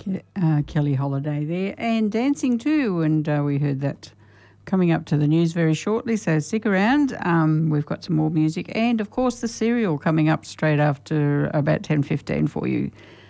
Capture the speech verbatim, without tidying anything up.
Ke- uh, Kelly Holiday there, and dancing too, and uh, we heard that coming up to the news very shortly, so stick around. Um, we've got some more music, and of course the Serial coming up straight after about ten fifteen for you.